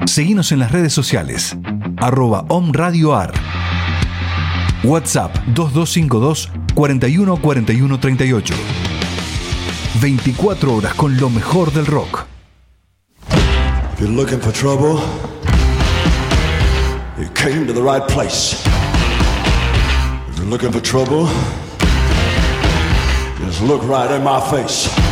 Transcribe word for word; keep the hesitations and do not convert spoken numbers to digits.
Seguinos en las redes sociales, arroba omradioar. WhatsApp dos dos cinco dos, cuatro uno cuatro uno tres ocho. veinticuatro horas con lo mejor del rock. If you're looking for trouble, you came to the right place. If you're looking for trouble, just look right in my face.